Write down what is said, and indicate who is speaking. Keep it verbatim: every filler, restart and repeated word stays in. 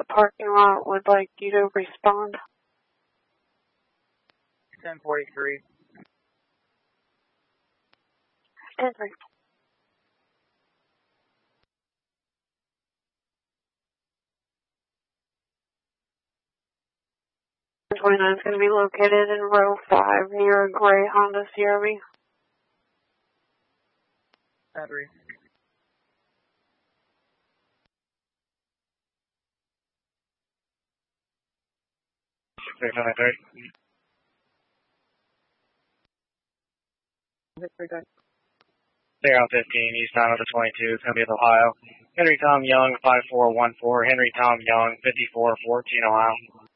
Speaker 1: parking lot would like you to respond.
Speaker 2: ten forty-three.
Speaker 1: ten three. twenty-nine is going to be located in row five near a gray Honda C R V.
Speaker 2: Battery.
Speaker 3: six ninety-three. Zero fifteen, eastbound of the twenty-two, it's going to be at Ohio. Henry Tom Young, five four one four, Henry Tom Young, fifty-four fourteen, Ohio.